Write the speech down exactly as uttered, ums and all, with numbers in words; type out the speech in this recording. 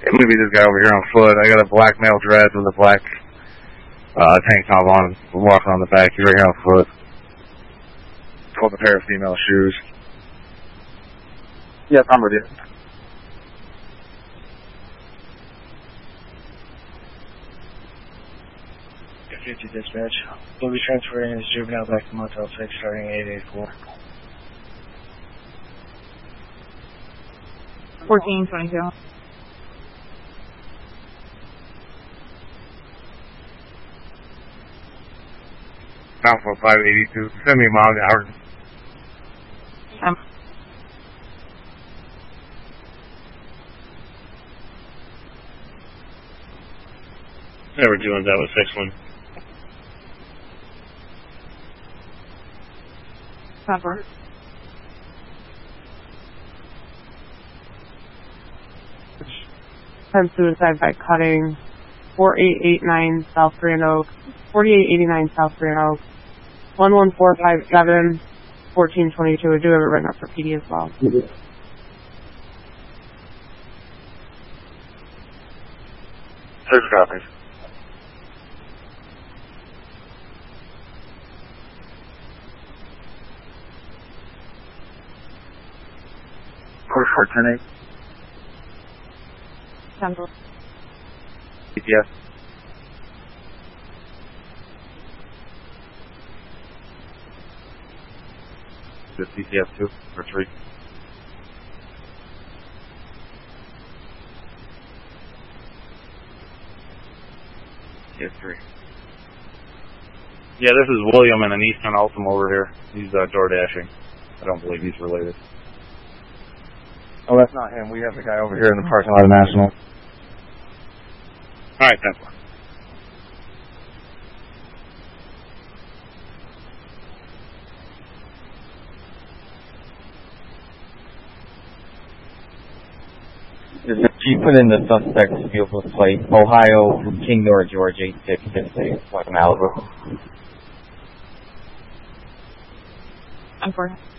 It might be this guy over here on foot. I got a black male dread with a black uh, tank top on, walking on the back. He's right here on foot. With a pair of female shoes. Yes, I'm ready. fifty dispatch. We'll be transferring his juvenile back to Motel six starting eight eighty-four. fourteen twenty-two. Down for five eighty-two. Send me a mile an hour. Um, Never doing that with six one. Cover. Had suicide by cutting. forty-eight eighty-nine South Grand Oak. forty-eight eighty-nine South Grand Oak. one one four five seven. fourteen twenty-two. I do have it written up for P D as well. Six copies. Four four ten eight. Central. C T S. The C T S two or three. C T S three. Yeah, this is William in an Eastern Ultima over here. He's uh, door dashing. I don't believe he's related. Oh, that's not him. We have the guy over here in the parking lot of National. All right, ten four. She put in the suspect's vehicle plate, Ohio, King North, George, eight six six six, Malibu. I'm for